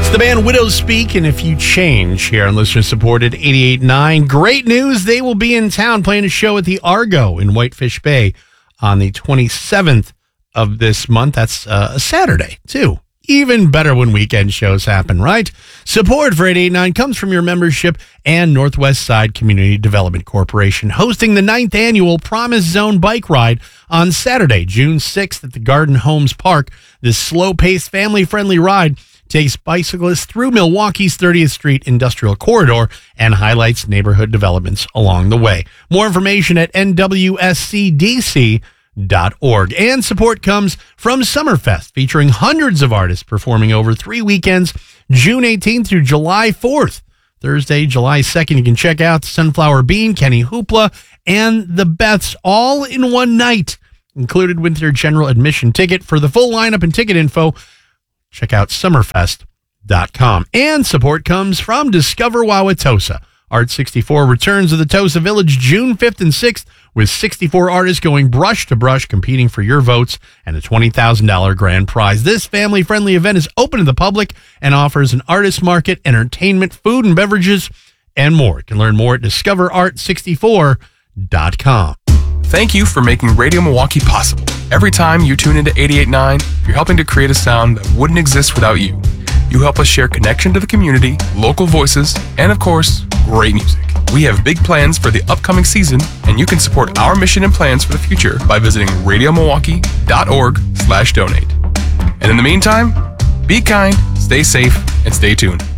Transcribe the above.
It's the band Widows Speak, and If You Change here on listener-supported 88.9. Great news, they will be in town playing a show at the Argo in Whitefish Bay on the 27th of this month. That's a Saturday, too. Even better when weekend shows happen, right? Support for 88.9 comes from your membership and Northwest Side Community Development Corporation, hosting the 9th annual Promise Zone Bike Ride on Saturday, June 6th at the Garden Homes Park. This slow-paced, family-friendly ride takes bicyclists through Milwaukee's 30th Street Industrial Corridor and highlights neighborhood developments along the way. More information at nwscdc.org. And support comes from Summerfest, featuring hundreds of artists performing over 3 weekends, June 18th through July 4th. Thursday, July 2nd, you can check out Sunflower Bean, Kenny Hoopla, and the Beths all in one night, included with their general admission ticket. For the full lineup and ticket info, check out summerfest.com. And support comes from Discover Wauwatosa. Art 64 returns to the Tosa Village June 5th and 6th with 64 artists going brush to brush, competing for your votes and a $20,000 grand prize. This family-friendly event is open to the public and offers an artist market, entertainment, food and beverages, and more. You can learn more at discoverart64.com. Thank you for making Radio Milwaukee possible. Every time you tune into 88.9, you're helping to create a sound that wouldn't exist without you. You help us share connection to the community, local voices, and of course, great music. We have big plans for the upcoming season, and you can support our mission and plans for the future by visiting radiomilwaukee.org/donate. And in the meantime, be kind, stay safe, and stay tuned.